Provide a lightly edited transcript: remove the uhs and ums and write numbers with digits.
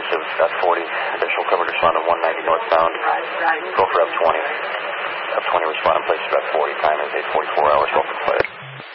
to F40. Additional coverage responding 190 northbound. Go for F20. F20 responding place to F40. Time is 8:44 hours. Welcome to flight.